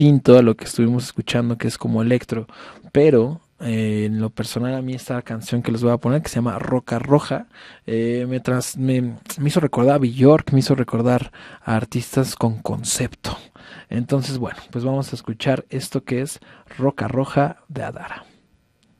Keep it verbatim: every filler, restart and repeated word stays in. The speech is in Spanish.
distinto a lo que estuvimos escuchando, que es como electro, pero eh, en lo personal a mí esta canción que les voy a poner, que se llama Roca Roja, eh, me, trans- me, me hizo recordar a Björk, me hizo recordar a artistas con concepto. Entonces, bueno, pues vamos a escuchar esto que es Roca Roja de Adara.